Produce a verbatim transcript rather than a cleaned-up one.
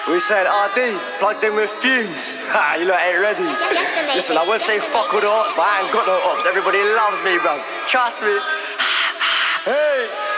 We said R D, plugged in with Fumes. Ha, you lot ain't ready. Just a Listen, I won't say fuck all the ops, but I ain't got no ops. Everybody loves me, bro. Trust me. Hey.